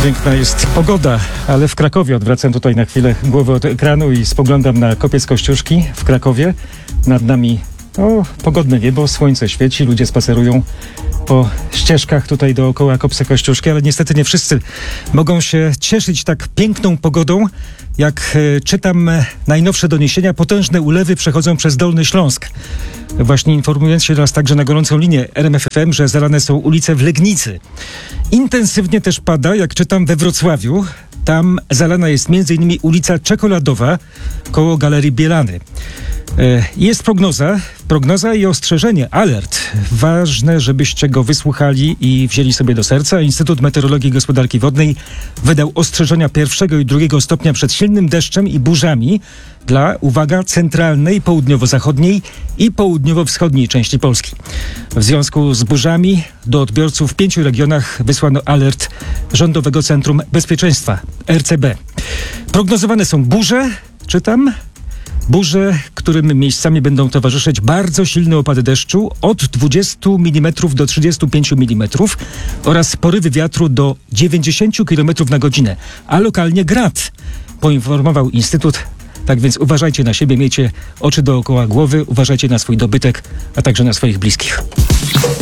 Piękna jest pogoda, ale w Krakowie odwracam tutaj na chwilę głowę od ekranu i spoglądam na kopiec Kościuszki w Krakowie. Nad nami pogodne niebo, słońce świeci, ludzie spacerują po ścieżkach tutaj dookoła kopca Kościuszki, ale niestety nie wszyscy mogą się cieszyć tak piękną pogodą. Jak czytam najnowsze doniesienia, potężne ulewy przechodzą przez Dolny Śląsk. Właśnie informując się teraz także na gorącą linię RMF FM, że zalane są ulice w Legnicy. Intensywnie też pada, jak czytam, we Wrocławiu. Tam zalana jest m.in. ulica Czekoladowa koło Galerii Bielany. Jest prognoza i ostrzeżenie, alert. Ważne, żebyście go wysłuchali i wzięli sobie do serca. Instytut Meteorologii i Gospodarki Wodnej wydał ostrzeżenia 1. i 2. stopnia przed silnym deszczem i burzami dla, uwaga, centralnej, południowo-zachodniej i południowo-wschodniej części Polski. W związku z burzami do odbiorców w 5 regionach wysłano alert Rządowego Centrum Bezpieczeństwa, RCB. Prognozowane są burze, burze, którym miejscami będą towarzyszyć bardzo silne opady deszczu od 20 mm do 35 mm oraz porywy wiatru do 90 km na godzinę, a lokalnie grad, poinformował Instytut. Tak więc uważajcie na siebie, miejcie oczy dookoła głowy, uważajcie na swój dobytek, a także na swoich bliskich.